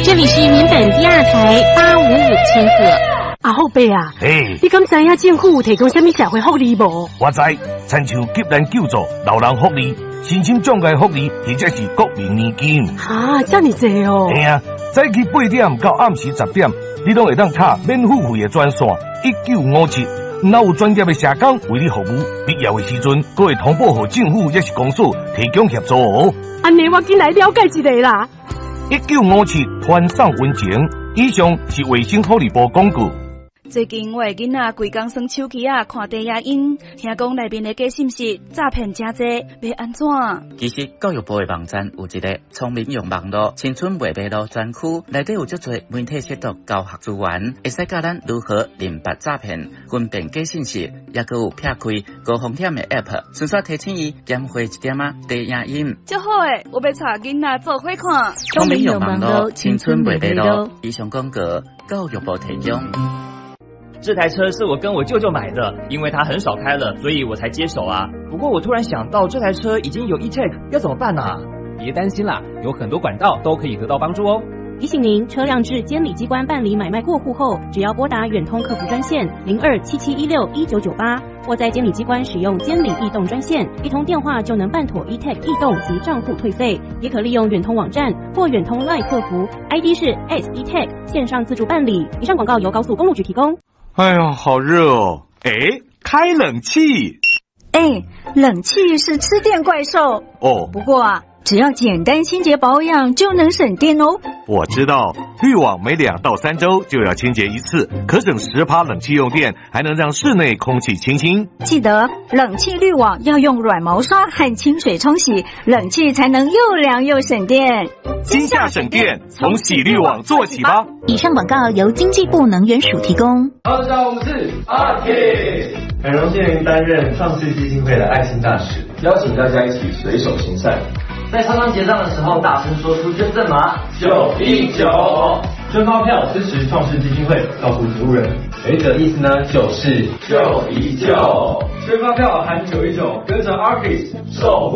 这里是民本第2台855千赫。 阿后伯啊， 嘿， 你敢知影政府有提供什么社会福利无？ 我知，亲像急难救助、老人福利、身心障碍福利，或者是国民年金。 啊，这么多哦！ 嘿啊，早起8点到暗时10点，你拢会当打免付费的专线1957。若有专业的社工为你服务，必要的时阵，阁会通报给政府也是公所提供协助哦。 安尼我进来了解一下啦。 1957欢送温情，以上是卫生福利部广告。 最近我的囡仔规工耍手机啊，看低影音，听讲内面的假信息诈骗真多，要安怎？ 其实教育部的网站有一个聪明用网络青春未迷路专区，内底有足多媒体识读教学资源，会使教咱如何认别诈骗、分辨假信息，也佮有撇开高风险的 App， 顺续提醒伊减花一点啊低影音。 足好诶，我要带囡仔做伙看。 聪明用网络青春未迷路，以上广告教育部提供。 这台车是我跟我舅舅买的，因为他很少开了，所以我才接手啊。不过我突然想到，这台车已经有 eTag， 要怎么办啊？ 别担心啦，有很多管道都可以得到帮助哦。 提醒您，车辆至监理机关办理买卖过户后，只要拨打远通客服专线0277161998，或在监理机关使用监理易动专线，一通电话就能办妥 eTag 易动及账户退费。也可利用远通网站或远通 LINE 客服 ，ID 是 @eTag 线上自助办理。以上广告由高速公路局提供。 哎呀，好热哦！哎，开冷气。 哎，冷气是吃电怪兽哦。 不过啊，只要简单清洁保养就能省电哦。 我知道，滤网每2到3周就要清洁一次，可省10%冷气用电，还能让室内空气清新。 记得冷气滤网要用软毛刷和清水冲洗，冷气才能又凉又省电。 今夏省电，从洗滤网做起吧。 以上广告由经济部能源署提供。 大家好，我们是阿铁，很荣幸担任创世基金会的爱心大使，邀请大家一起随手行善， 在超商结账的时候大声说出捐赠码 919，捐发票支持创世基金会，照顾植物人。有一个意思呢，就是919，捐发票喊919，跟着 Artist 守护。